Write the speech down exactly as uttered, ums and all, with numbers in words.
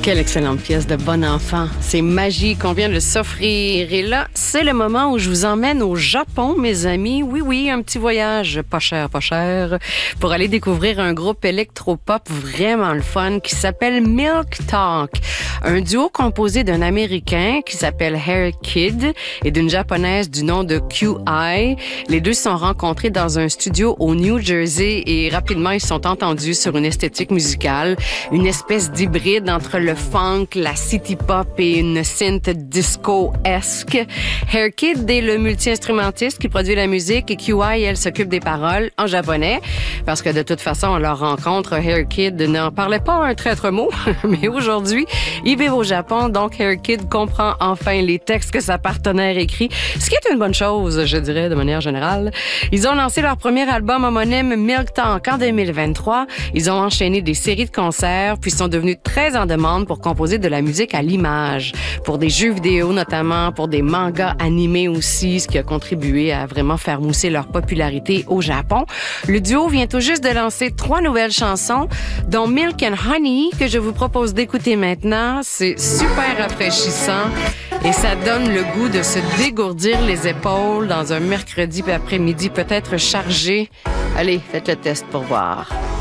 Quelle excellente pièce de bon enfant. C'est magique qu'on vient de s'offrir. Et là, c'est le moment où je vous emmène au Japon, mes amis. Oui, oui, un petit voyage pas cher, pas cher, pour aller découvrir un groupe électropop vraiment le fun qui s'appelle Milk Talk. Un duo composé d'un Américain qui s'appelle Hair Kid et d'une Japonaise du nom de Q I. Les deux se sont rencontrés dans un studio au New Jersey et rapidement, ils se sont entendus sur une esthétique musicale, une espèce d'hybride entre le funk, la city pop et une synth disco-esque. Hair Kid est le multi-instrumentiste qui produit la musique et Q I, elle, s'occupe des paroles en japonais parce que de toute façon, à leur rencontre, Hair Kid n'en parlait pas un traître mot, mais aujourd'hui, il vit au Japon, donc Hair Kid comprend enfin les textes que sa partenaire écrit, ce qui est une bonne chose, je dirais, de manière générale. Ils ont lancé leur premier album homonyme Milk Talk en deux mille vingt-trois. Ils ont enchaîné des séries de concerts, puis sont devenus très en demande pour composer de la musique à l'image, pour des jeux vidéo notamment, pour des mangas animés aussi, ce qui a contribué à vraiment faire mousser leur popularité au Japon. Le duo vient tout juste de lancer trois nouvelles chansons, dont Milk and Honey, que je vous propose d'écouter maintenant. C'est super rafraîchissant et ça donne le goût de se dégourdir les épaules dans un mercredi après-midi peut-être chargé. Allez, faites le test pour voir.